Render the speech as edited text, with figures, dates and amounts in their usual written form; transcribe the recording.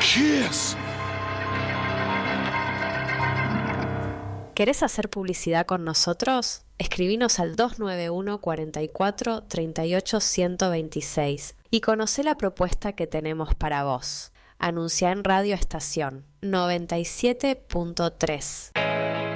Cheers. ¿Querés hacer publicidad con nosotros? Escribinos al 291 44 38 126 y conocé la propuesta que tenemos para vos. Anuncia en Radio Estación 97.3.